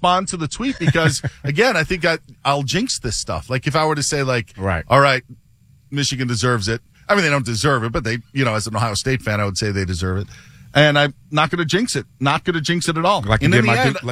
respond to the tweet because, again, I think I'll jinx this stuff. Like, if I were to say, like, right. All right, Michigan deserves it. I mean, they don't deserve it, but they, as an Ohio State fan, I would say they deserve it. And I'm not going to jinx it. Not going to jinx it at all. Like you did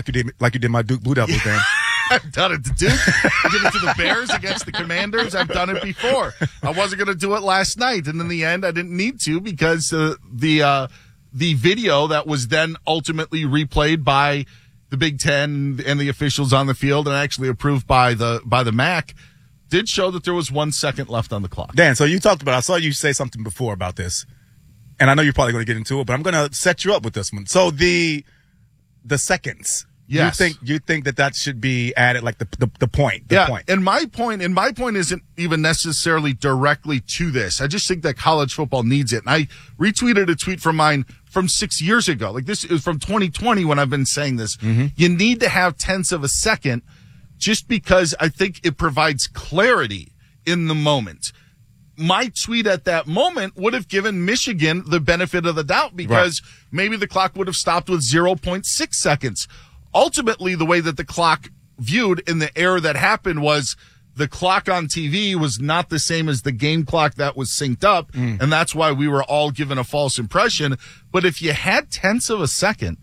my Duke Blue Devils thing. I've done it to Duke. I did it to the Bears against the Commanders. I've done it before. I wasn't going to do it last night, and in the end, I didn't need to because the video that was then ultimately replayed by the Big Ten and the officials on the field, and actually approved by the MAC, did show that there was 1 second left on the clock. Dan, so you talked about. I saw you say something before about this, and I know you're probably going to get into it, but I'm going to set you up with this one. So the seconds. Yes. You think that should be added, like the point. Point. And my point isn't even necessarily directly to this. I just think that college football needs it. And I retweeted a tweet from mine from 6 years ago. Like, this is from 2020 when I've been saying this. Mm-hmm. You need to have tenths of a second just because I think it provides clarity in the moment. My tweet at that moment would have given Michigan the benefit of the doubt because maybe the clock would have stopped with 0.6 seconds. Ultimately, the way that the clock viewed in the error that happened was the clock on TV was not the same as the game clock that was synced up, and that's why we were all given a false impression. But if you had tenths of a second,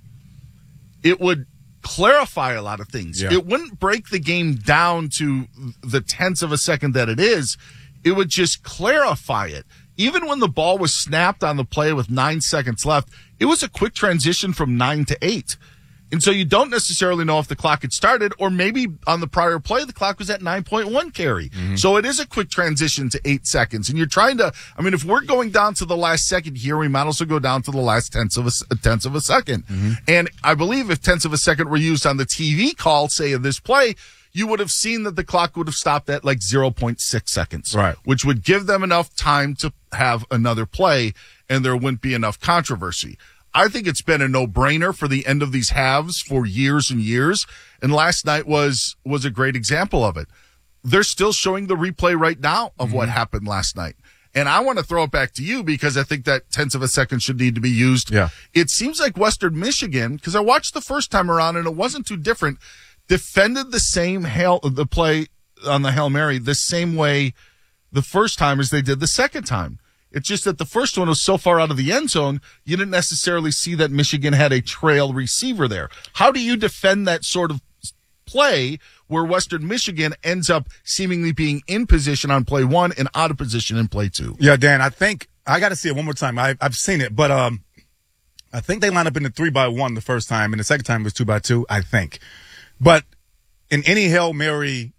it would clarify a lot of things. Yeah. It wouldn't break the game down to the tenths of a second that it is. It would just clarify it. Even when the ball was snapped on the play with 9 seconds left, it was a quick transition from 9 to 8. And so you don't necessarily know if the clock had started, or maybe on the prior play, the clock was at 9.1 carry. Mm-hmm. So it is a quick transition to 8 seconds. And you're trying to, if we're going down to the last second here, we might also go down to the last tenths of a second. Mm-hmm. And I believe if tenths of a second were used on the TV call, say in this play, you would have seen that the clock would have stopped at like 0.6 seconds, right? Which would give them enough time to have another play, and there wouldn't be enough controversy. I think it's been a no-brainer for the end of these halves for years and years, and last night was a great example of it. They're still showing the replay right now of what happened last night. And I want to throw it back to you because I think that tenths of a second should need to be used. Yeah. It seems like Western Michigan, because I watched the first time around and it wasn't too different, defended the play on the Hail Mary the same way the first time as they did the second time. It's just that the first one was so far out of the end zone, you didn't necessarily see that Michigan had a trail receiver there. How do you defend that sort of play where Western Michigan ends up seemingly being in position on play one and out of position in play two? Yeah, Dan, I think I got to see it one more time. I've seen it, but I think they lined up in the 3-by-1 the first time, and the second time it was 2-by-2, I think. But in any Hail Mary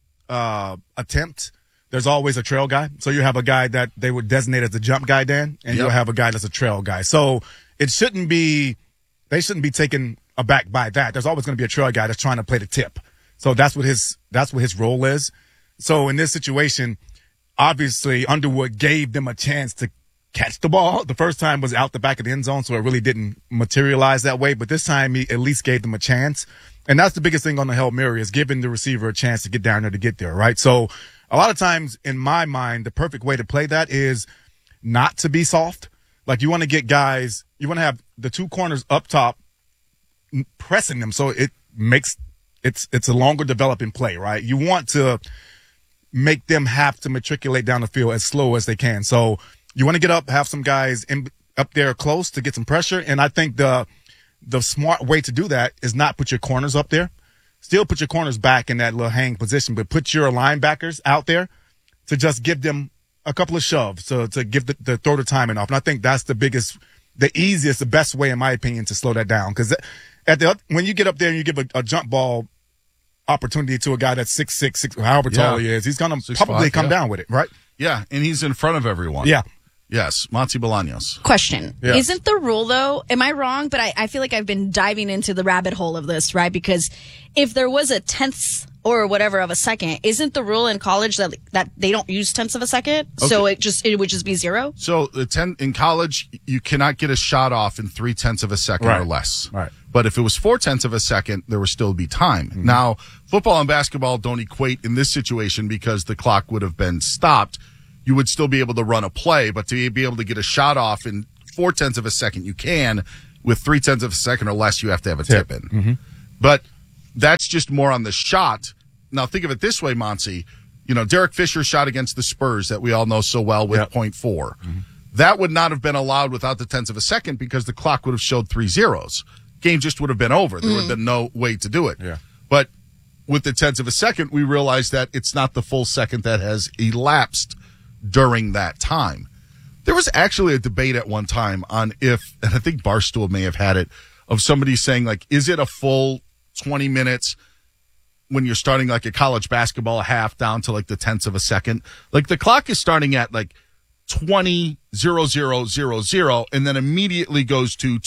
attempt, there's always a trail guy. So you have a guy that they would designate as the jump guy, Dan, and you'll have a guy that's a trail guy. So they shouldn't be taken aback by that. There's always going to be a trail guy that's trying to play the tip. So that's what his role is. So in this situation, obviously Underwood gave them a chance to catch the ball. The first time was out the back of the end zone, so it really didn't materialize that way. But this time he at least gave them a chance. And that's the biggest thing on the Hail Mary, is giving the receiver a chance to get down there to get there, right? So a lot of times, in my mind, the perfect way to play that is not to be soft. Like, you want to get guys, you want to have the two corners up top pressing them, so it makes it's a longer developing play, right? You want to make them have to matriculate down the field as slow as they can. So you want to get up, have some guys up there close to get some pressure, and I think the smart way to do that is not put your corners up there. Still put your corners back in that little hang position, but put your linebackers out there to just give them a couple of shoves to give the throw the timing off. And I think that's the easiest, the best way, in my opinion, to slow that down. Because when you get up there and you give a jump ball opportunity to a guy that's 6'6", however tall he is, he's going to probably come down with it, right? Yeah, and he's in front of everyone. Yeah. Yes, Monty Bolaños. Question. Yeah. Isn't the rule, though, am I wrong? But I feel like I've been diving into the rabbit hole of this, right? Because if there was a tenth or whatever of a second, isn't the rule in college that they don't use tenths of a second? Okay. So it would just be 0? So in college, you cannot get a shot off in 0.3 of a second or less. Right. But if it was 0.4 of a second, there would still be time. Mm-hmm. Now, football and basketball don't equate in this situation because the clock would have been stopped. You would still be able to run a play, but to be able to get a shot off in 0.4 of a second, you can. With 0.3 of a second or less, you have to have a tip in. Mm-hmm. But That's just more on the shot. Now think of it this way, Monty. Derek Fisher shot against the Spurs that we all know so well with 0.4. Mm-hmm. That would not have been allowed without the tenths of a second because the clock would have showed 3 zeros. Game just would have been over. There would have been no way to do it. Yeah. But with the tenths of a second, we realized that it's not the full second that has elapsed during that time. There was actually a debate at one time on and I think Barstool may have had it, of somebody saying, like, is it a full 20 minutes when you're starting like a college basketball half down to like the tenths of a second? Like the clock is starting at like 20:00:00 and then immediately goes to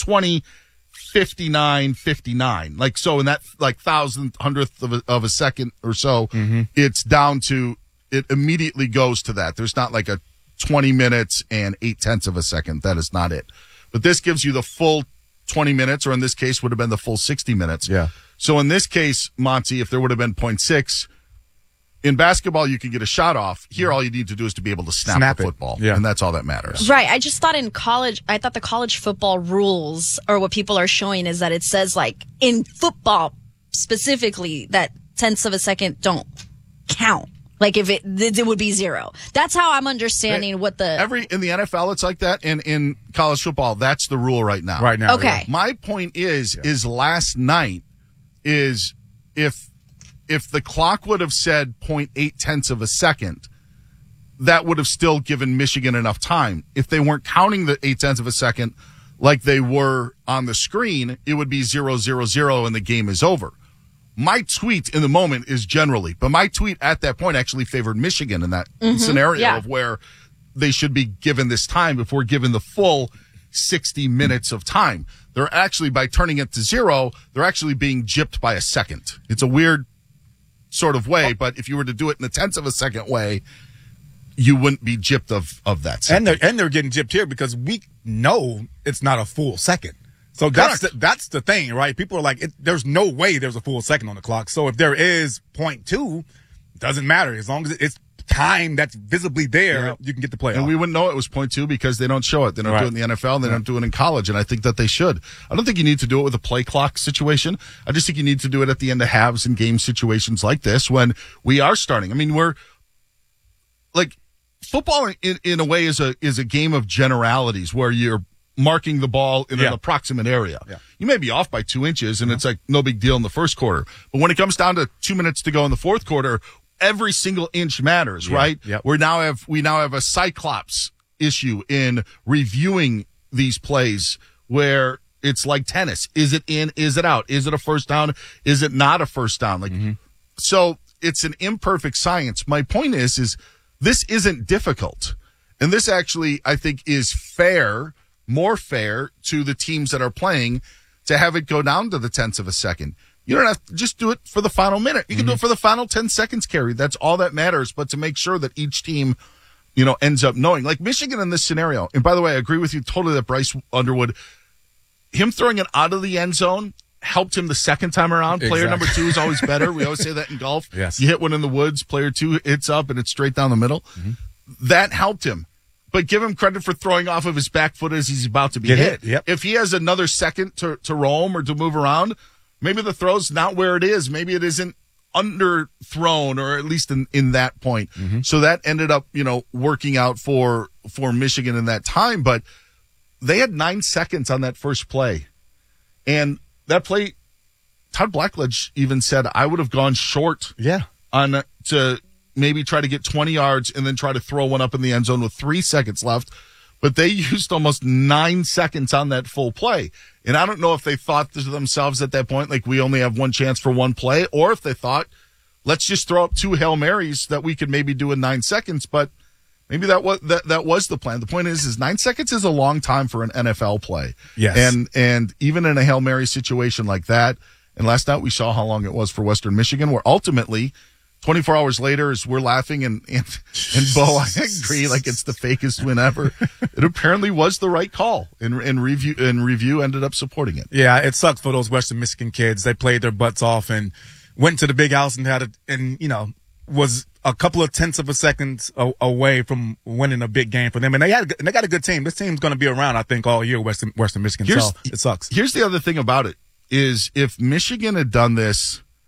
20:59:59. Like, so in that like thousandth, hundredth of a second or so, it's down to, it immediately goes to that. There's not like a 20 minutes and 0.8 of a second. That is not it. But this gives you the full 20 minutes, or in this case would have been the full 60 minutes. Yeah. So in this case, Monty, if there would have been 0.6, in basketball, you can get a shot off. Here, all you need to do is to be able to snap the football. Yeah. And that's all that matters. Right. I just thought I thought the college football rules, or what people are showing, is that it says, like, in football specifically, that tenths of a second don't count. Like, if it would be 0. That's how I'm understanding what the... In the NFL, it's like that. And in college football, that's the rule right now. Right now. Okay. Yeah. My point is last night is if the clock would have said 0.8 of a second, that would have still given Michigan enough time. If they weren't counting the 0.8 of a second like they were on the screen, it would be 0:00 and the game is over. My tweet in the moment is generally, but my tweet at that point actually favored Michigan in that scenario of where they should be given this time before given the full 60 minutes of time. They're actually, by turning it to 0, they're actually being gypped by a second. It's a weird sort of way, but if you were to do it in the tenths of a second way, you wouldn't be gypped of that second. And they're getting gypped here because we know it's not a full second. So that's the thing, right? People are like, there's no way there's a full second on the clock. So if there is 0.2, it doesn't matter. As long as it's time that's visibly there, you can get the play. And we wouldn't know it was 0.2 because they don't show it. They don't do it in the NFL, and they don't do it in college, and I think that they should. I don't think you need to do it with a play clock situation. I just think you need to do it at the end of halves and game situations like this when we are starting. I mean, we're like, football in a way is a game of generalities where you're marking the ball in an approximate area. Yeah. You may be off by 2 inches, and it's like no big deal in the first quarter. But when it comes down to 2 minutes to go in the fourth quarter, every single inch matters, right? Yep. We now have a cyclops issue in reviewing these plays where it's like tennis. Is it in? Is it out? Is it a first down? Is it not a first down? Like, so it's an imperfect science. My point is this isn't difficult. And this actually, I think, is fair, more fair to the teams that are playing to have it go down to the tenths of a second. You don't have to just do it for the final minute. You can do it for the final 10 seconds carry. That's all that matters. But to make sure that each team, ends up knowing, like Michigan in this scenario. And by the way, I agree with you totally that Bryce Underwood, him throwing it out of the end zone helped him the second time around. Exactly. Player number 2 is always better. We always say that in golf. Yes. You hit one in the woods, player 2 hits up and it's straight down the middle. That helped him. But give him credit for throwing off of his back foot as he's about to be hit. Yep. If he has another second to roam or to move around, maybe the throw's not where it is. Maybe it isn't underthrown, or at least in that point. So that ended up, working out for Michigan in that time. But they had 9 seconds on that first play. And that play, Todd Blackledge even said, I would have gone short to maybe try to get 20 yards and then try to throw one up in the end zone with 3 seconds left. But they used almost 9 seconds on that full play. And I don't know if they thought to themselves at that point, like, we only have one chance for one play, or if they thought, let's just throw up 2 Hail Marys that we could maybe do in 9 seconds. But maybe that was the plan. The point is 9 seconds is a long time for an NFL play. Yes. And even in a Hail Mary situation like that, and last night we saw how long it was for Western Michigan, where ultimately 24 hours later, as we're laughing, and Bo, I agree, like it's the fakest win ever. It apparently was the right call, and review ended up supporting it. Yeah, it sucks for those Western Michigan kids. They played their butts off and went to the big house and was a couple of tenths of a second away from winning a big game for them. And they got a good team. This team's going to be around, I think, all year, Western Michigan. So it sucks. Here's the other thing about it is if Michigan had done this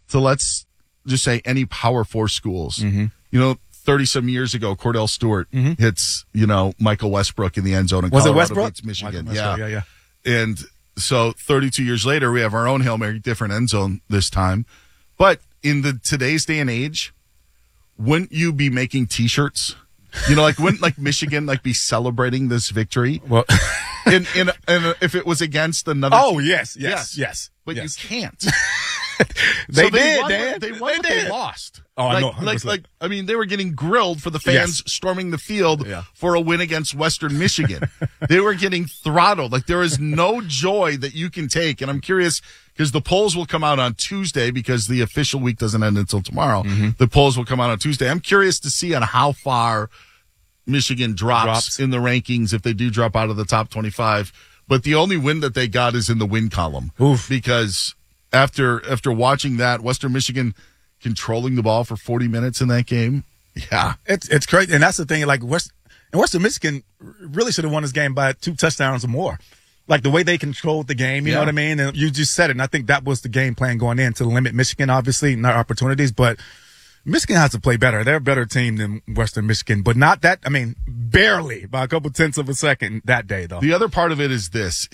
to, let's just say, any Power 4 schools. You know, 30-some years ago, Cordell Stewart hits, you know, Michael Westbrook in the end zone, and Was it Colorado Westbrook? beats Michigan. Yeah. And so 32 years later, we have our own Hail Mary, different end zone this time. But in today's day and age, wouldn't you be making T-shirts? You know, like, wouldn't like Michigan like be celebrating this victory? Well, in if it was against another. oh yes. But yes. you can't. They So did, won, Dan. They won, but they lost. Oh, I know, Like, 100%. I mean, they were getting grilled for the fans storming the field for a win against Western Michigan. They were getting throttled. Like, there is no joy that you can take. And I'm curious, because the polls will come out on Tuesday, because the official week doesn't end until tomorrow. The polls will come out on Tuesday. I'm curious to see on how far Michigan drops in the rankings, if they do drop out of the top 25. But the only win that they got is in the win column. Oof. Because after watching that, Western Michigan controlling the ball for 40 minutes in that game. Yeah. It's crazy. And that's the thing. Like, Western Michigan really should have won this game by 2 touchdowns or more. Like, the way they controlled the game, you know what I mean? And you just said it. And I think that was the game plan going in, to limit Michigan, obviously, not opportunities. But Michigan has to play better. They're a better team than Western Michigan, but not that. I mean, barely by a couple tenths of a second that day, though. The other part of it is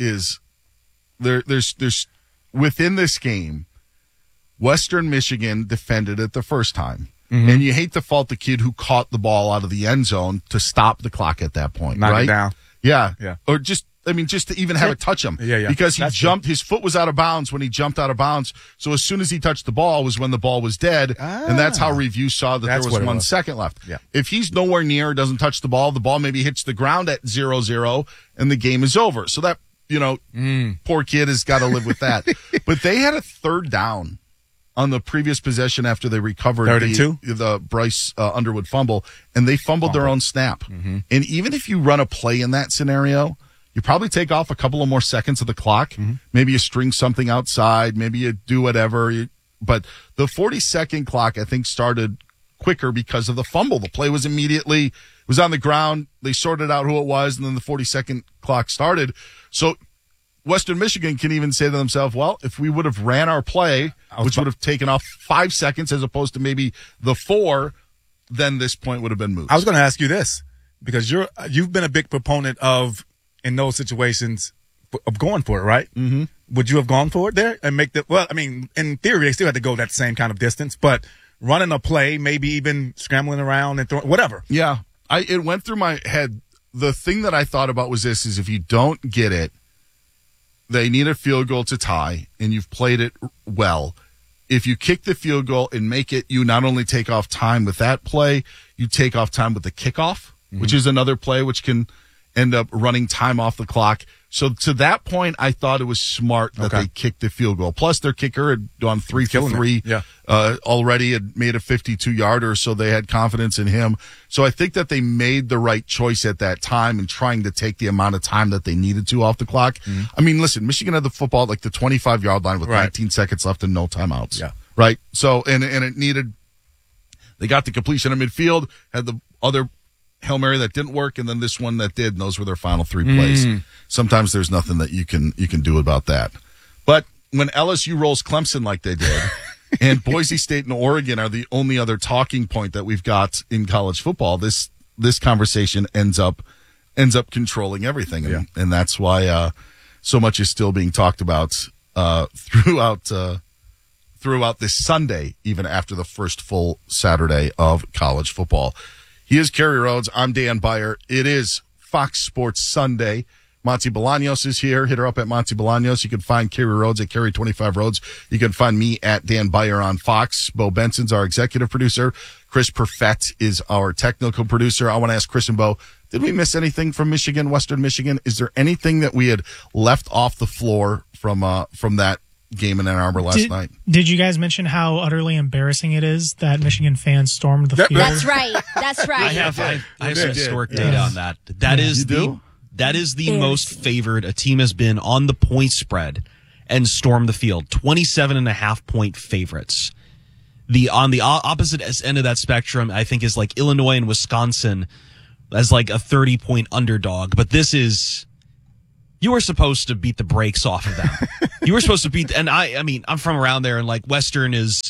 there's within this game, Western Michigan defended it the first time. And you hate to fault the kid who caught the ball out of the end zone to stop the clock at that point, Knock right? it down. Yeah. Or just to even have it touch him. Yeah. Because he That's jumped, his foot was out of bounds when he jumped out of bounds. So as soon as he touched the ball was when the ball was dead. And that's how review saw that there That's was what it 1 was. second left. Yeah. If he's nowhere near, doesn't touch the ball maybe hits the ground at 0-0 and the game is over. So that, you know, poor kid has got to live with that. But they had a third down on the previous possession after they recovered the Bryce Underwood fumble, and they fumbled their own snap. And even if you run a play in that scenario, you probably take off a couple of more seconds of the clock. Maybe you string something outside. Maybe you do whatever. But the 40-second clock, I think, started quicker because of the fumble. The play was was on the ground. They sorted out who it was, and then the 40-second clock started. So Western Michigan can even say to themselves, well, if we would have ran our play, which would have taken off 5 seconds as opposed to maybe the 4, then this point would have been moved. I was going to ask you this, because you've been a big proponent of, in those situations, of going for it, right? Mm-hmm. Would you have gone for it there and well, I mean, in theory, they still had to go that same kind of distance, but running a play, maybe even scrambling around and throwing, whatever. Yeah. It went through my head. The thing that I thought about was this, is if you don't get it, they need a field goal to tie, and you've played it well. If you kick the field goal and make it, you not only take off time with that play, you take off time with the kickoff, which is another play which can end up running time off the clock. So to that point, I thought it was smart that they kicked the field goal. Plus, their kicker had gone 3 for 3 already, had made a 52-yarder, so they had confidence in him. So I think that they made the right choice at that time in trying to take the amount of time that they needed to off the clock. I mean, listen, Michigan had the football at like the 25-yard line with 19 seconds left and no timeouts. Yeah. Right? So, and it needed, they got the completion in midfield, had the other Hail Mary that didn't work, and then this one that did, and those were their final 3 plays. Sometimes there's nothing that you can do about that. But when LSU rolls Clemson like they did, and Boise State and Oregon are the only other talking point that we've got in college football, this conversation ends up controlling everything, and that's why so much is still being talked about throughout this Sunday, even after the first full Saturday of college football. He is Kerry Rhodes. I'm Dan Beyer. It is Fox Sports Sunday. Monty Bolaños is here. Hit her up at Monty Bolaños. You can find Kerry Rhodes at Kerry25 Rhodes. You can find me at Dan Beyer on Fox. Bo Benson's our executive producer. Chris Perfett is our technical producer. I want to ask Chris and Bo, did we miss anything from Michigan, Western Michigan? Is there anything that we had left off the floor from that game in Ann Arbor last night? Did you guys mention how utterly embarrassing it is that Michigan fans stormed the field? That's right. I have some historic data on that. That is the most favored a team has been on the point spread and stormed the field. 27.5-point favorites. On the opposite end of that spectrum, I think, is like Illinois and Wisconsin as like a 30-point underdog. But this is, you were supposed to beat the brakes off of them. You were supposed to beat, and I mean, I'm from around there, and like Western is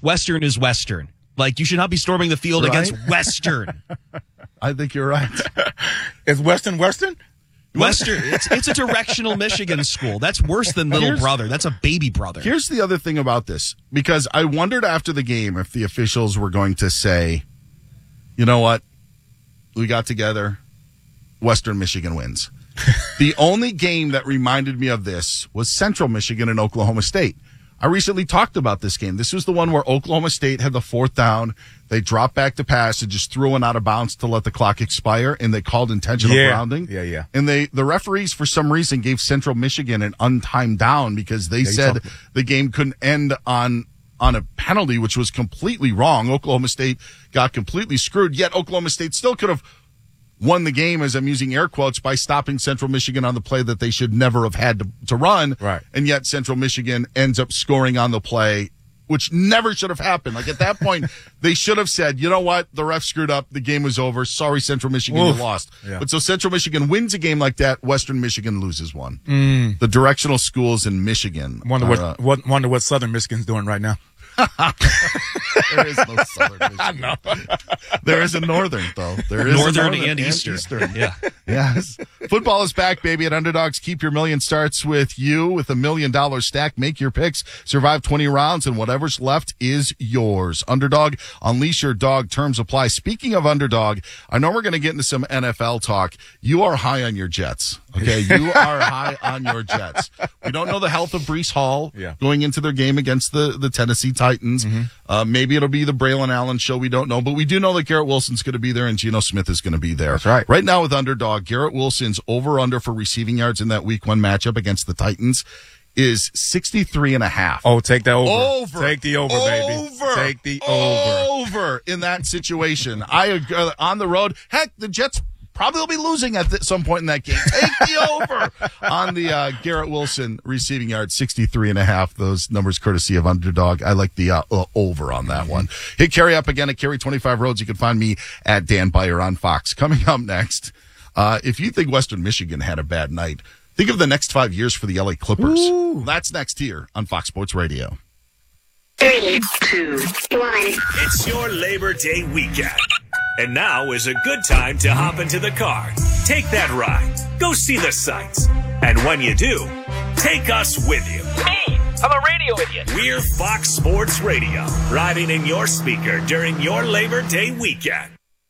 Western is Western. Like, you should not be storming the field against Western. I think you're right. Is Western? Western, it's a directional Michigan school. That's worse than little brother. That's a baby brother. Here's the other thing about this, because I wondered after the game if the officials were going to say, you know what, we got together, Western Michigan wins. The only game that reminded me of this was Central Michigan and Oklahoma State. I recently talked about this game. This was the one where Oklahoma State had the 4th down. They dropped back to pass and just threw one out of bounds to let the clock expire, and they called intentional grounding. Yeah. And the referees, for some reason, gave Central Michigan an untimed down because they said the game couldn't end on a penalty, which was completely wrong. Oklahoma State got completely screwed, yet Oklahoma State still could have won the game, as I'm using air quotes, by stopping Central Michigan on the play that they should never have had to run. Right. And yet Central Michigan ends up scoring on the play, which never should have happened. Like, at that point, they should have said, you know what? The ref screwed up. The game was over. Sorry, Central Michigan, you lost. Yeah. But so Central Michigan wins a game like that. Western Michigan loses one. The directional schools in Michigan. Wonder what Southern Michigan's doing right now. There is no Southern Michigan. I know. There is a Northern, though. There is Northern and Eastern. Yeah. Yes. Football is back, baby, at Underdogs. Keep your million starts with you with $1 million stack. Make your picks. Survive 20 rounds, and whatever's left is yours. Underdog, unleash your dog. Terms apply. Speaking of Underdog, I know we're going to get into some NFL talk. You are high on your Jets. Okay, you are high on your Jets. We don't know the health of Breece Hall going into their game against the Tennessee Titans. Maybe it'll be the Braylon Allen show. We don't know, but we do know that Garrett Wilson's going to be there and Geno Smith is going to be there. That's right. Right now with Underdog, Garrett Wilson's over-under for receiving yards in that Week 1 matchup against the Titans is 63.5. Oh, take that over. Over. Take the over, baby. Take the over. Over in that situation. I agree. On the road. Heck, the Jets probably will be losing at some point in that game. Take the over on the Garrett Wilson receiving yards, 63.5. Those numbers courtesy of Underdog. I like the over on that one. Hit Carrie up again at Carrie 25 Roads. You can find me at Dan Beyer on Fox. Coming up next, if you think Western Michigan had a bad night, think of the next 5 years for the LA Clippers. Ooh. That's next here on Fox Sports Radio. 3, 2, 1. It's your Labor Day weekend. And now is a good time to hop into the car. Take that ride. Go see the sights. And when you do, take us with you. Me, I'm a radio idiot. We're Fox Sports Radio, riding in your speaker during your Labor Day weekend.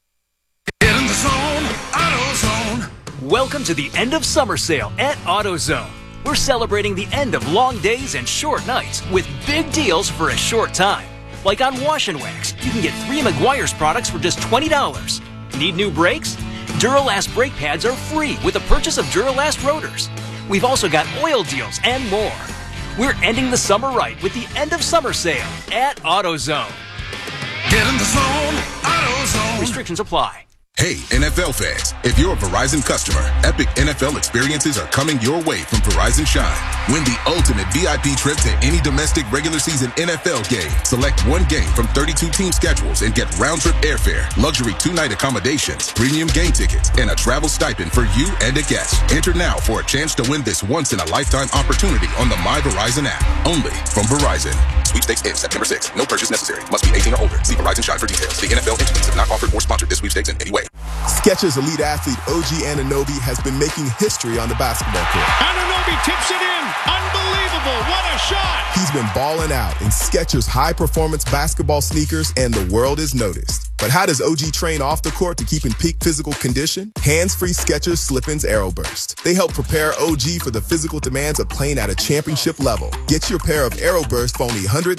Get in the zone, AutoZone. Welcome to the end of summer sale at AutoZone. We're celebrating the end of long days and short nights with big deals for a short time. Like on Wash and Wax, you can get 3 Meguiar's products for just $20. Need new brakes? Duralast brake pads are free with the purchase of Duralast rotors. We've also got oil deals and more. We're ending the summer right with the end of summer sale at AutoZone. Get in the zone, AutoZone. Restrictions apply. Hey, NFL fans, if you're a Verizon customer, epic NFL experiences are coming your way from Verizon Shine. Win the ultimate VIP trip to any domestic regular season NFL game. Select one game from 32 team schedules and get round-trip airfare, luxury 2-night accommodations, premium game tickets, and a travel stipend for you and a guest. Enter now for a chance to win this once-in-a-lifetime opportunity on the My Verizon app. Only from Verizon. Sweepstakes ends September 6th. No purchase necessary. Must be 18 or older. See Verizon Shine for details. The NFL entities have not offered or sponsored this sweepstakes in any way. Skechers elite athlete OG Anunoby has been making history on the basketball court. Anunoby tips it in. Unbelievable. What a shot. He's been balling out in Skechers high-performance basketball sneakers, and the world is noticed. But how does OG train off the court to keep in peak physical condition? Hands-free Skechers Slip-ins Aeroburst. They help prepare OG for the physical demands of playing at a championship level. Get your pair of Aeroburst for only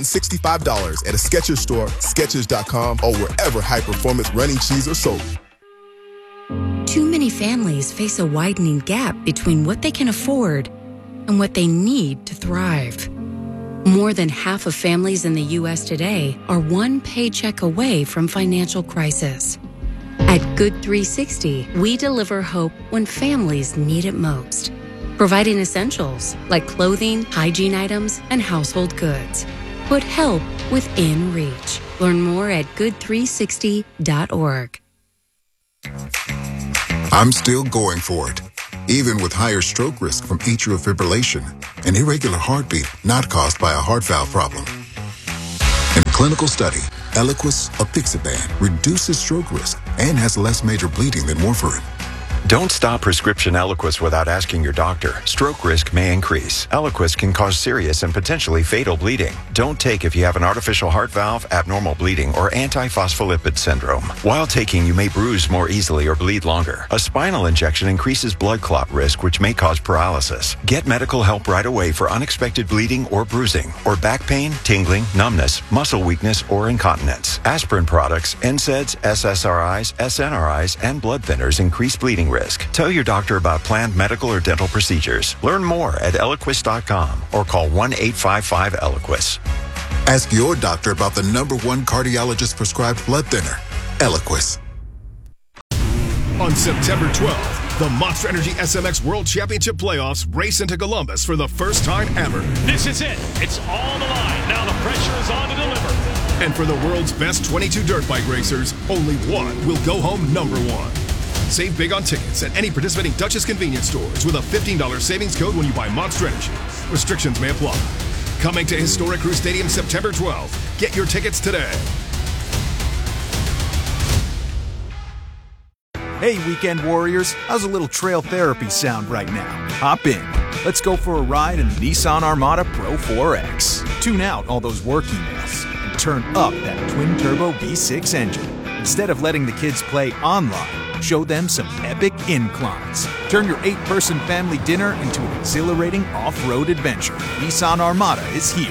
$165 at a Skechers store, Skechers.com, or wherever high-performance running shoes are sold. Too many families face a widening gap between what they can afford and what they need to thrive. More than half of families in the U.S. today are one paycheck away from financial crisis. At Good 360, we deliver hope when families need it most, providing essentials like clothing, hygiene items, and household goods. Put help within reach. Learn more at good360.org. I'm still going for it, even with higher stroke risk from atrial fibrillation, an irregular heartbeat not caused by a heart valve problem. And clinical study, Eliquis apixaban reduces stroke risk and has less major bleeding than warfarin. Don't stop prescription Eliquis without asking your doctor. Stroke risk may increase. Eliquis can cause serious and potentially fatal bleeding. Don't take if you have an artificial heart valve, abnormal bleeding, or antiphospholipid syndrome. While taking, you may bruise more easily or bleed longer. A spinal injection increases blood clot risk, which may cause paralysis. Get medical help right away for unexpected bleeding or bruising, or back pain, tingling, numbness, muscle weakness, or incontinence. Aspirin products, NSAIDs, SSRIs, SNRIs, and blood thinners increase bleeding risk. Tell your doctor about planned medical or dental procedures. Learn more at Eliquis.com or call 1-855-ELIQUIS. Ask your doctor about the #1 cardiologist prescribed blood thinner, Eliquis. On September 12th, the Monster Energy SMX World Championship Playoffs race into Columbus for the first time ever. This is it. It's all on the line. Now the pressure is on to deliver. And for the world's best 22 dirt bike racers, only one will go home #1. Save big on tickets at any participating Duchess convenience stores with a $15 savings code when you buy Monster Energy. Restrictions may apply. Coming to Historic Crew Stadium September 12th. Get your tickets today. Hey, weekend warriors. How's a little trail therapy sound right now? Hop in. Let's go for a ride in the Nissan Armada Pro 4X. Tune out all those work emails and turn up that twin-turbo V6 engine. Instead of letting the kids play online, show them some epic inclines. Turn your 8-person family dinner into an exhilarating off-road adventure. Nissan Armada is here.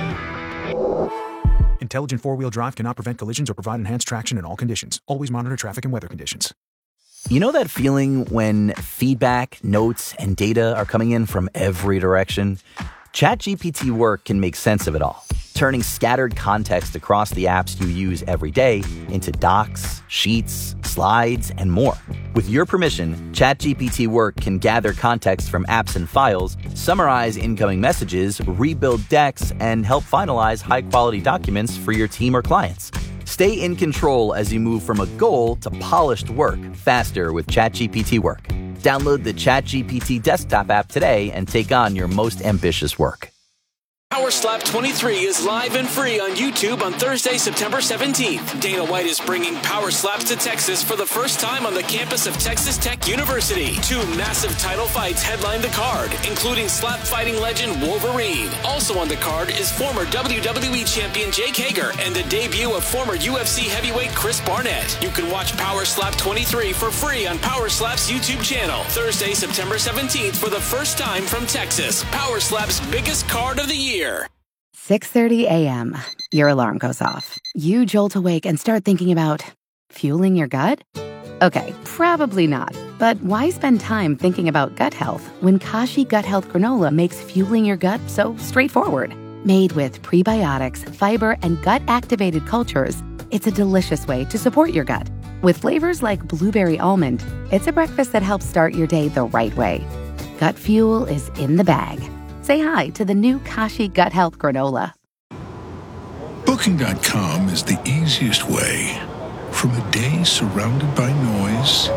Intelligent four-wheel drive cannot prevent collisions or provide enhanced traction in all conditions. Always monitor traffic and weather conditions. You know that feeling when feedback, notes, and data are coming in from every direction? ChatGPT Work can make sense of it all, turning scattered context across the apps you use every day into docs, sheets, slides, and more. With your permission, ChatGPT Work can gather context from apps and files, summarize incoming messages, rebuild decks, and help finalize high-quality documents for your team or clients. Stay in control as you move from a goal to polished work faster with ChatGPT Work. Download the ChatGPT desktop app today and take on your most ambitious work. Power Slap 23 is live and free on YouTube on Thursday, September 17th. Dana White is bringing Power Slaps to Texas for the first time on the campus of Texas Tech University. 2 massive title fights headline the card, including slap fighting legend Wolverine. Also on the card is former WWE champion Jake Hager and the debut of former UFC heavyweight Chris Barnett. You can watch Power Slap 23 for free on Power Slap's YouTube channel. Thursday, September 17th for the first time from Texas. Power Slap's biggest card of the year. 6:30 a.m. Your alarm goes off. You jolt awake and start thinking about fueling your gut? Okay, probably not. But why spend time thinking about gut health when Kashi Gut Health Granola makes fueling your gut so straightforward? Made with prebiotics, fiber, and gut-activated cultures, it's a delicious way to support your gut. With flavors like blueberry almond, it's a breakfast that helps start your day the right way. Gut fuel is in the bag. Say hi to the new Kashi Gut Health Granola. Booking.com is the easiest way. From a day surrounded by noise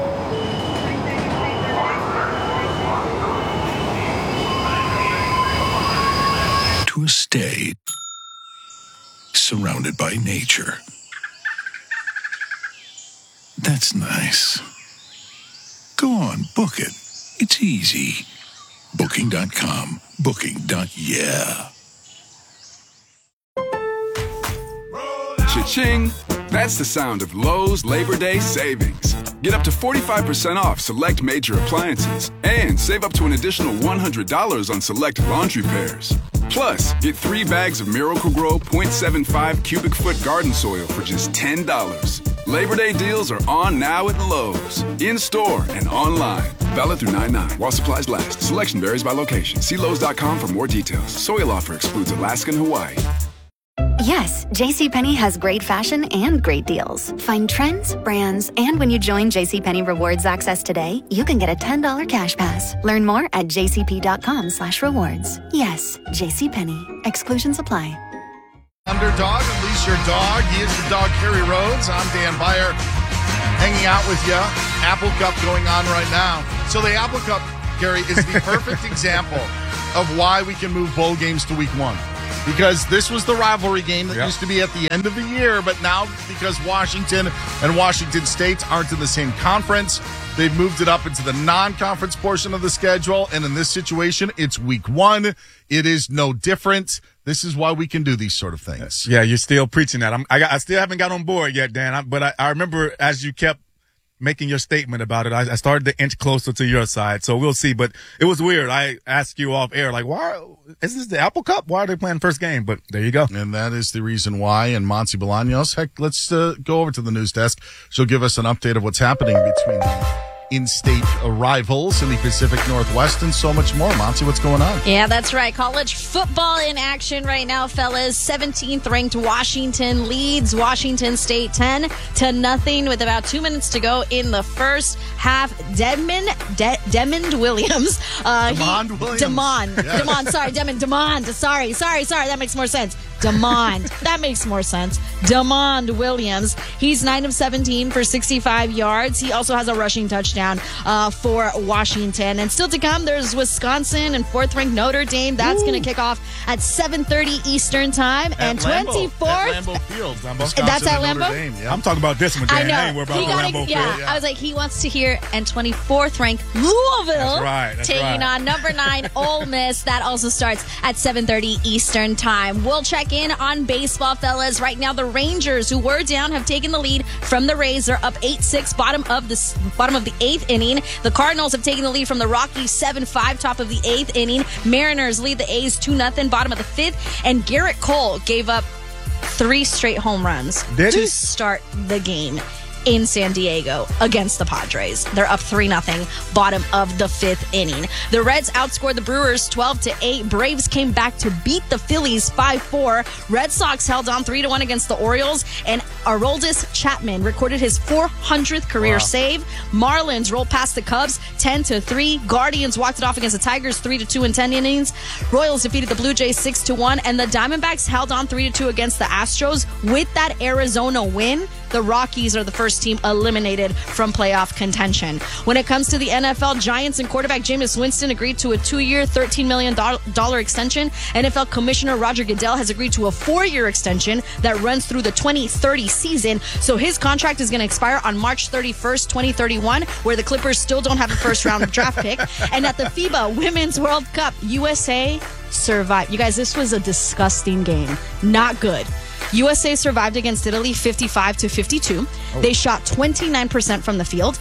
to a stay surrounded by nature. That's nice. Go on, book it. It's easy. Booking.com. Booking.yeah. Cha-ching! That's the sound of Lowe's Labor Day savings. Get up to 45% off select major appliances and save up to an additional $100 on select laundry pairs. Plus, get 3 bags of Miracle-Gro 0.75 cubic foot garden soil for just $10. Labor Day deals are on now at Lowe's. In-store and online. Valid through 9/9 while supplies last. Selection varies by location. See Lowe's.com for more details. Soil offer excludes Alaska and Hawaii. Yes, JCPenney has great fashion and great deals. Find trends, brands, and when you join JCPenney Rewards Access today, you can get a $10 cash pass. Learn more at jcp.com/rewards. Yes, JCPenney. Exclusions apply. Underdog, unleash your dog. He is the dog, Kerry Rhodes. I'm Dan Beyer, hanging out with you. Apple Cup going on right now. So the Apple Cup, Gary, is the perfect example of why we can move bowl games to week 1. because this was the rivalry game that used to be at the end of the year, but now because Washington and Washington State aren't in the same conference, they've moved it up into the non-conference portion of the schedule, and in this situation, it's week 1. It is no different. This is why we can do these sort of things. Yeah, you're still preaching that. I still haven't got on board yet, Dan, but I remember as you kept making your statement about it, I started to inch closer to your side. So we'll see. But it was weird. I asked you off air, like, why is this the Apple Cup? Why are they playing first game? But there you go. And that is the reason why. And Monty Bolaños, heck, let's go over to the news desk. She'll give us an update of what's happening between the in-state rivals in the Pacific Northwest and so much more. Monty, what's going on? Yeah, that's right. College football in action right now, fellas. 17th ranked Washington leads Washington State 10-0 with about 2 minutes to go in the first half. Demond Williams. Sorry. That makes more sense. That makes more sense. Demond Williams. He's 9 of 17 for 65 yards. He also has a rushing touchdown for Washington. And still to come, there's Wisconsin and 4th-ranked Notre Dame. That's going to kick off at 7:30 Eastern time. And 24th. At Lambeau Field. That's at Lambeau? Dame, yeah. I'm talking about this one, Dan. I know. I ain't worried about Lambeau Field. I was like, he wants to hear. And 24th-ranked Louisville taking on number 9 Ole Miss. That also starts at 7:30 Eastern time. We'll check in on baseball, fellas. Right now, the Rangers, who were down, have taken the lead from the Rays. They're up 8-6, bottom of the 8th inning. The Cardinals have taken the lead from the Rockies 7-5, top of the 8th inning. Mariners lead the A's 2-0, bottom of the 5th. And Garrett Cole gave up 3 straight home runs to start the game in San Diego against the Padres. They're up 3-0, bottom of the 5th inning. The Reds outscored the Brewers 12-8. Braves came back to beat the Phillies 5-4. Red Sox held on 3-1 against the Orioles, and Aroldis Chapman recorded his 400th career save. Marlins rolled past the Cubs 10-3. Guardians walked it off against the Tigers 3-2 in 10 innings. Royals defeated the Blue Jays 6-1, and the Diamondbacks held on 3-2 against the Astros. With that Arizona win, the Rockies are the first team eliminated from playoff contention. When it comes to the NFL, Giants and quarterback Jameis Winston agreed to a 2-year, $13 million extension. NFL Commissioner Roger Goodell has agreed to a 4-year extension that runs through the 2030 season. So his contract is going to expire on March 31st, 2031, where the Clippers still don't have a first-round draft pick. And at the FIBA Women's World Cup, USA survived. You guys, this was a disgusting game. Not good. USA survived against Italy 55-52. They shot 29% from the field,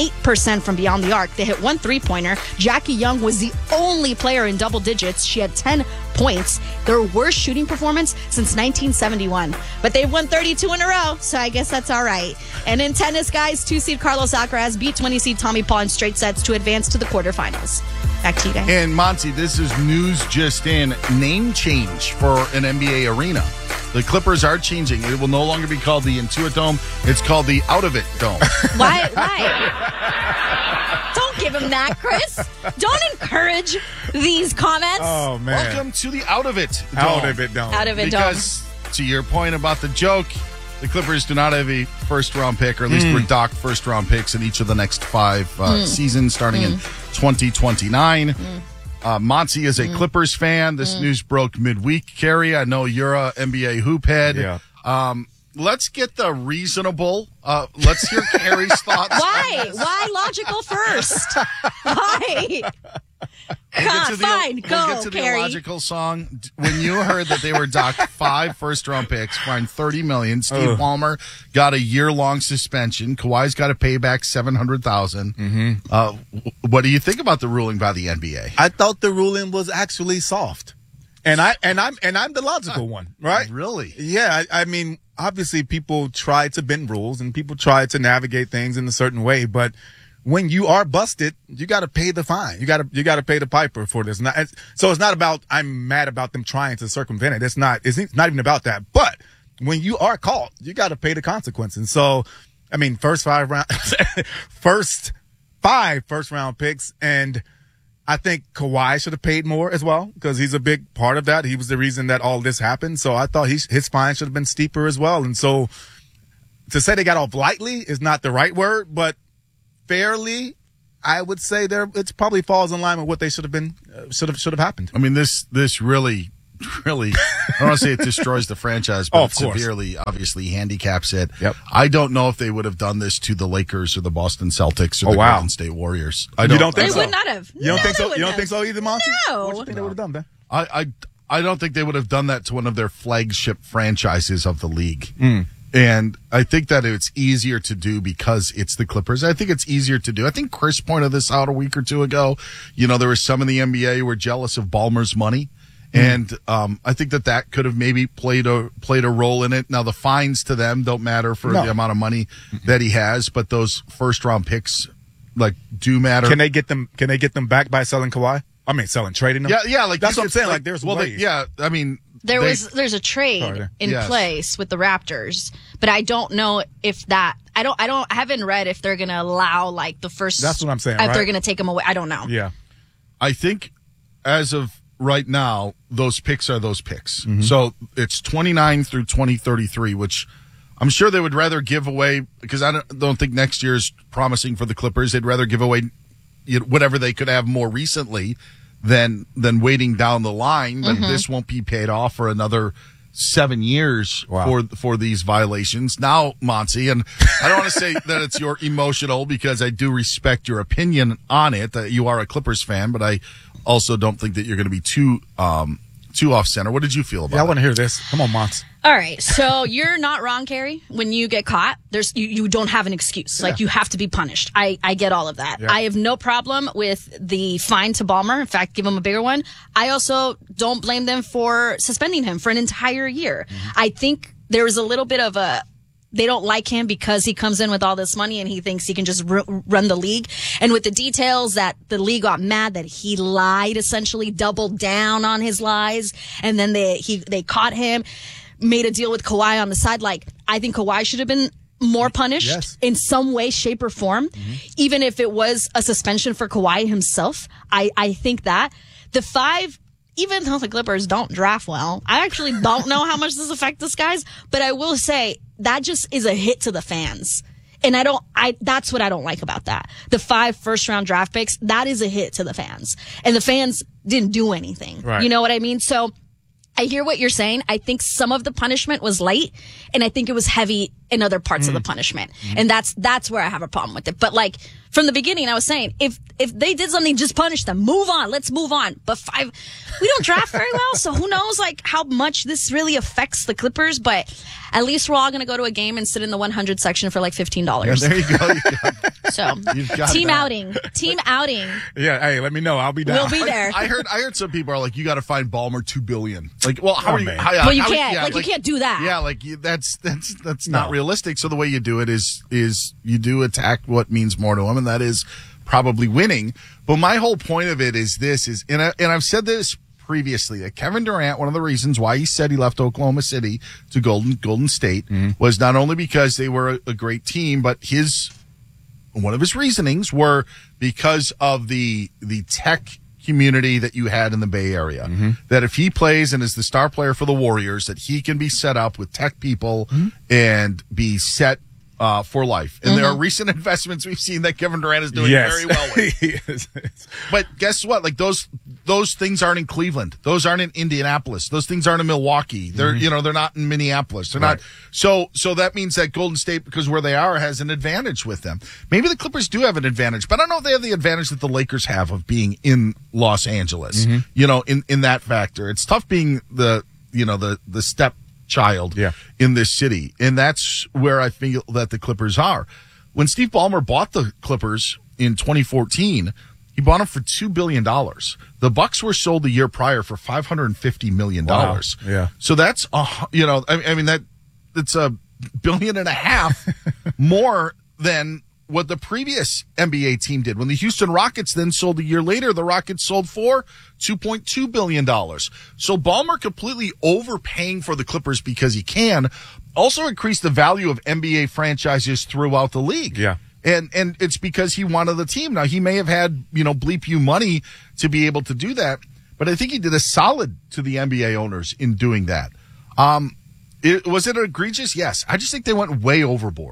8% from beyond the arc. They hit 1 3-pointer. Jackie Young was the only player in double digits. She had 10 points. Their worst shooting performance since 1971. But they've won 32 in a row, so I guess that's all right. And in tennis, guys, 2-seed Carlos Alcaraz beat 20-seed Tommy Paul in straight sets to advance to the quarterfinals. Back to you guys. And Monty, this is news just in. Name change for an NBA arena. The Clippers are changing. It will no longer be called the Intuit Dome. It's called the Out of It Dome. Why? Don't give him that, Chris. Don't encourage these comments. Oh, man. Welcome to the Out of It Dome. Out of It Dome. Out of It Dome. Because, to your point about the joke, the Clippers do not have a first-round pick, or at least we're docked first-round picks in each of the next 5 seasons, starting in 2029. Monty is a Clippers fan. This news broke midweek. Carrie, I know you're a NBA hoop head. Yeah. Let's get the reasonable. Let's hear Carrie's thoughts. Why logical first? Why? Fine, go, We'll get to the Carrie. illogical song. When you heard that they were docked 5 first-round picks, fined $30 million. Steve Ballmer got a year-long suspension. Kawhi's got to pay back $700,000. What do you think about the ruling by the NBA? I thought the ruling was actually soft, and I'm the logical one, right? Really? Yeah. I mean, obviously, people try to bend rules and people try to navigate things in a certain way, but when you are busted, you got to pay the fine. You got to pay the piper for this. So it's not about I'm mad about them trying to circumvent it. It's not even about that. But when you are caught, you got to pay the consequences. So, I mean, first 5 first-round picks, and I think Kawhi should have paid more as well because he's a big part of that. He was the reason that all this happened. So I thought his fine should have been steeper as well. And so to say they got off lightly is not the right word, but fairly, I would say it probably falls in line with what they should have been, should have happened. I mean, this really really, I don't want to say it destroys the franchise, but Oh, it of course. severely, obviously, handicaps it. Yep. I don't know if they would have done this to the Lakers or the Boston Celtics or Oh, the wow. Golden State Warriors. You don't think They so? would not have. You don't think so? they You don't wouldn't think so either, Monty? No. What do you think they would have done, Ben? I don't think they would have done that to one of their flagship franchises of the league. Mm. And I think that it's easier to do because it's the Clippers. I think it's easier to do. I think Chris pointed this out a week or two ago. You know, there was some in the NBA who were jealous of Ballmer's money. And I think that could have maybe played a role in it. Now, the fines to them don't matter for the amount of money that he has, but those first-round picks do matter. Can they get them back by selling Kawhi? I mean, trading them? Yeah, that's what I'm saying. There's ways. I mean, There's a trade in place with the Raptors, but I don't know if that. I haven't read if they're going to allow the first. That's what I'm saying. If right? they're going to take them away, I don't know. Yeah, I think as of right now, those picks are those picks. Mm-hmm. So it's 29 through 2033, which I'm sure they would rather give away because I don't think next year's promising for the Clippers. They'd rather give away whatever they could have more recently than waiting down the line. But this won't be paid off for another 7 years for these violations. Now, Monty, and I don't want to say that it's your emotional because I do respect your opinion on it, that you are a Clippers fan, but I also don't think that you're going to be too off center. What did you feel about it? I want to hear this. Come on, Mons. All right, so you're not wrong, Carrie. When you get caught, you don't have an excuse. You have to be punished. I get all of that. Yeah. I have no problem with the fine to Ballmer. In fact, give him a bigger one. I also don't blame them for suspending him for an entire year. I think there was a little bit of they don't like him because he comes in with all this money and he thinks he can just run the league. And with the details that the league got mad that he lied, essentially doubled down on his lies, and then they caught him, made a deal with Kawhi on the side. I think Kawhi should have been more punished in some way, shape, or form, even if it was a suspension for Kawhi himself. I think that the 5. Even though the Clippers don't draft well, I actually don't know how much this affects this guys, but I will say that just is a hit to the fans. And that's what I don't like about that. The 5 first-round draft picks, that is a hit to the fans. And the fans didn't do anything. Right. You know what I mean? So I hear what you're saying. I think some of the punishment was light, and I think it was heavy in other parts of the punishment. And that's where I have a problem with it. But from the beginning, I was saying, if they did something, just punish them. Move on. Let's move on. But 5, we don't draft very well, so who knows how much this really affects the Clippers. But at least we're all going to go to a game and sit in the 100 section for $15. Yeah, there you go. So team outing. Yeah, hey, let me know. I'll be down. We'll be there. I heard some people are you got to find Ballmer $2 billion. How are you? Well, you can't. You can't do that. Yeah, that's not realistic. So the way you do it is you do attack what means more to him, and that is probably winning. But my whole point of it is and I've said this previously, that Kevin Durant, one of the reasons why he said he left Oklahoma City to Golden State was not only because they were a great team, but one of his reasonings were because of the tech community that you had in the Bay Area. That if he plays and is the star player for the Warriors, that he can be set up with tech people and be set for life. And there are recent investments we've seen that Kevin Durant is doing very well with. But guess what? Those things aren't in Cleveland. Those aren't in Indianapolis. Those things aren't in Milwaukee. They're they're not in Minneapolis. They're not. So that means that Golden State, because where they are, has an advantage with them. Maybe the Clippers do have an advantage, but I don't know if they have the advantage that the Lakers have of being in Los Angeles. In that factor, it's tough being the step child in this city. And that's where I feel that the Clippers are. When Steve Ballmer bought the Clippers in 2014, he bought them for $2 billion. The Bucks were sold the year prior for $550 million. Wow. Yeah. So that's, it's $1.5 billion more than what the previous NBA team did. When the Houston Rockets then sold a year later, the Rockets sold for $2.2 billion. So Ballmer completely overpaying for the Clippers because he can also increase the value of NBA franchises throughout the league. Yeah. And it's because he wanted the team. Now, he may have had, bleep you money to be able to do that, but I think he did a solid to the NBA owners in doing that. Was it egregious? Yes. I just think they went way overboard.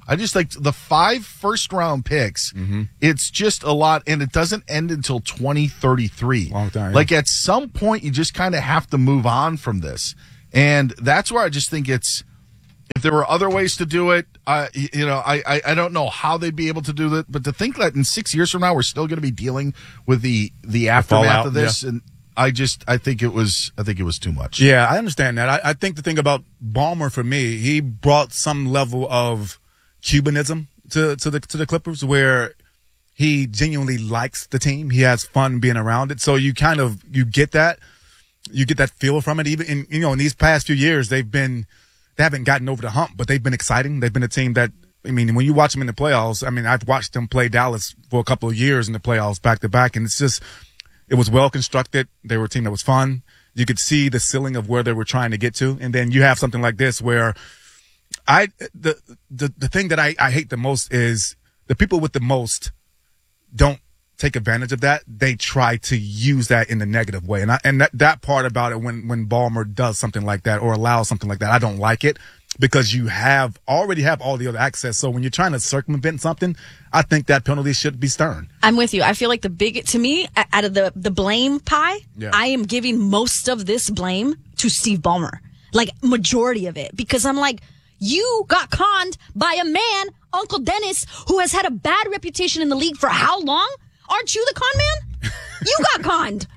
I just like the 5 first-round picks. It's just a lot, and it doesn't end until 2033. Long time. Like at some point, you just kind of have to move on from this, and that's where I just think it's. If there were other ways to do it, I don't know how they'd be able to do that. But to think that in 6 years from now we're still going to be dealing with the aftermath of this, and I think it was too much. Yeah, I understand that. I think the thing about Ballmer for me, he brought some level of Cubanism to the Clippers, where he genuinely likes the team. He has fun being around it. So you get that feel from it. Even in these past few years, they haven't gotten over the hump, but they've been exciting. They've been a team that, when you watch them in the playoffs, I've watched them play Dallas for a couple of years in the playoffs back to back, and it was well constructed. They were a team that was fun. You could see the ceiling of where they were trying to get to. And then you have something like this where the thing that I hate the most is the people with the most don't take advantage of that. They try to use that in the negative way. And that part about it, when Ballmer does something like that or allows something like that, I don't like it, because you already have all the other access. So when you're trying to circumvent something, I think that penalty should be stern. I'm with you. I feel like to me, out of the blame pie, I am giving most of this blame to Steve Ballmer. Like, majority of it. Because I'm like, you got conned by a man, Uncle Dennis, who has had a bad reputation in the league for how long? Aren't you the con man? You got conned.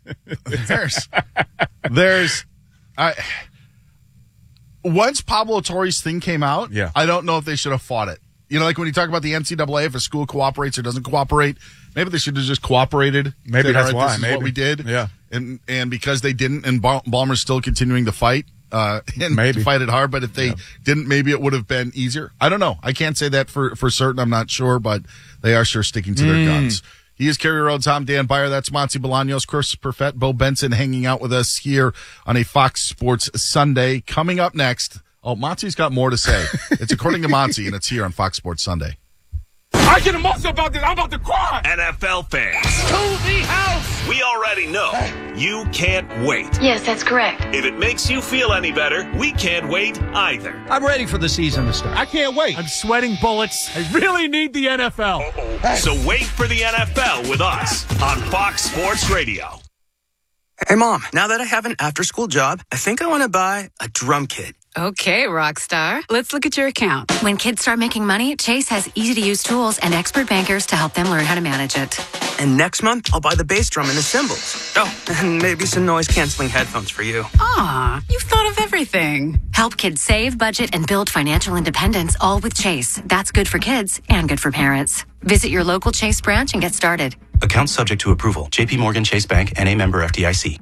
Once Pablo Torre's thing came out, I don't know if they should have fought it. Like when you talk about the NCAA, if a school cooperates or doesn't cooperate, maybe they should have just cooperated. Maybe that's why. This is maybe what we did. Yeah. And because they didn't, and Ballmer's still continuing to fight, and maybe fight it hard, but if they didn't, maybe it would have been easier. I don't know. I can't say that for certain. I'm not sure, but they are sure sticking to their guns. He is Kerry Rhodes. I'm Dan Byer. That's Monty Bolaños, Chris Perfett, Bo Benson hanging out with us here on a Fox Sports Sunday. Coming up next, Monty's got more to say. It's according to Monty, and it's here on Fox Sports Sunday. I get emotional about this. I'm about to cry. NFL fans. To the house. We already know you can't wait. Yes, that's correct. If it makes you feel any better, we can't wait either. I'm ready for the season to start. I can't wait. I'm sweating bullets. I really need the NFL. Hey. So wait for the NFL with us on Fox Sports Radio. Hey, Mom, now that I have an after-school job, I think I want to buy a drum kit. Okay, Rockstar. Let's look at your account. When kids start making money, Chase has easy-to-use tools and expert bankers to help them learn how to manage it. And next month, I'll buy the bass drum and the cymbals. Oh, and maybe some noise-canceling headphones for you. Aw, you've thought of everything. Help kids save, budget, and build financial independence, all with Chase. That's good for kids and good for parents. Visit your local Chase branch and get started. Account subject to approval. JP Morgan Chase Bank, N.A. member FDIC.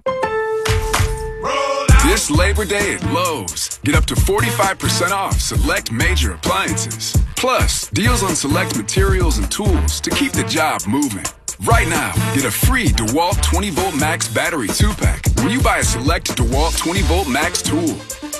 This Labor Day at Lowe's, get up to 45% off select major appliances. Plus, deals on select materials and tools to keep the job moving. Right now, get a free DeWalt 20-Volt Max Battery 2-pack when you buy a select DeWalt 20-Volt Max tool.